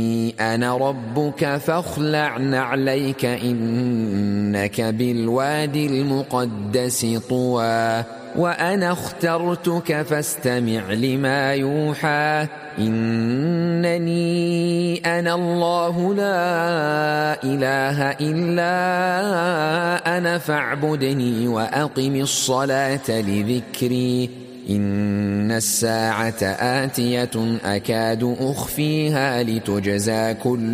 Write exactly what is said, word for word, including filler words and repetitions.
أنا ربك فاخلع نعليك إنك بالوادي المقدس طوى وأنا اخترتك فاستمع لما يوحى إنني أنا الله لا إله إلا أنا فاعبدني وأقم الصلاة لذكري إن الساعة آتية أكاد أخفيها لتجزى كل